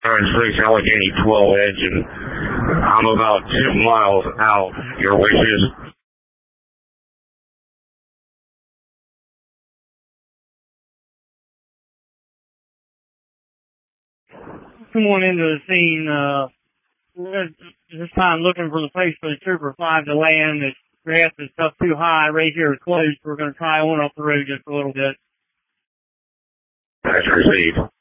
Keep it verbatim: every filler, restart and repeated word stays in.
six Allegheny twelve Edge, and I'm about two miles out. Your wishes? Come on into the scene. Uh, we're this time looking for the place for the Trooper five to land. The grass is up too high. Right here is closed. We're going to try on off the road just a little bit. That's received.